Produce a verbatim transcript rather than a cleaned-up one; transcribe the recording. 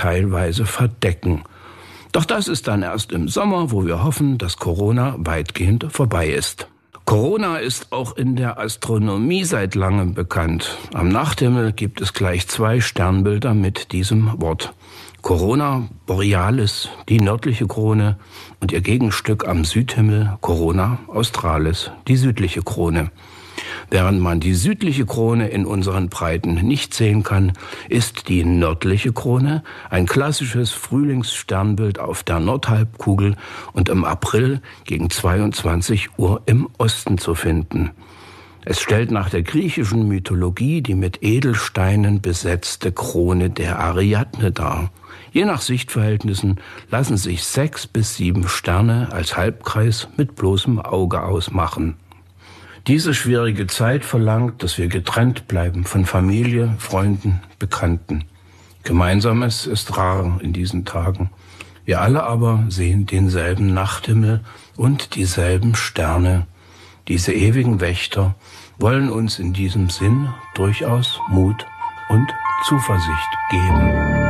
teilweise verdecken. Doch das ist dann erst im Sommer, wo wir hoffen, dass Corona weitgehend vorbei ist. Corona ist auch in der Astronomie seit langem bekannt. Am Nachthimmel gibt es gleich zwei Sternbilder mit diesem Wort. Corona Borealis, die nördliche Krone, und ihr Gegenstück am Südhimmel Corona Australis, die südliche Krone. Während man die südliche Krone in unseren Breiten nicht sehen kann, ist die nördliche Krone ein klassisches Frühlingssternbild auf der Nordhalbkugel und im April gegen zweiundzwanzig Uhr im Osten zu finden. Es stellt nach der griechischen Mythologie die mit Edelsteinen besetzte Krone der Ariadne dar. Je nach Sichtverhältnissen lassen sich sechs bis sieben Sterne als Halbkreis mit bloßem Auge ausmachen. Diese schwierige Zeit verlangt, dass wir getrennt bleiben von Familie, Freunden, Bekannten. Gemeinsames ist rar in diesen Tagen. Wir alle aber sehen denselben Nachthimmel und dieselben Sterne. Diese ewigen Wächter wollen uns in diesem Sinn durchaus Mut und Zuversicht geben.